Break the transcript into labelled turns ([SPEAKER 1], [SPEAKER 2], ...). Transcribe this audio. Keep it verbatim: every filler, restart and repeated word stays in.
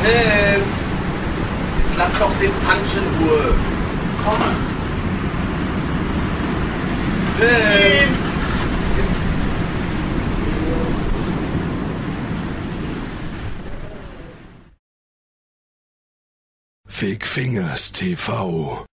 [SPEAKER 1] Hilf! Jetzt lass doch den Punch in Ruhe. Komm. Hilf!
[SPEAKER 2] Fick Fingers T V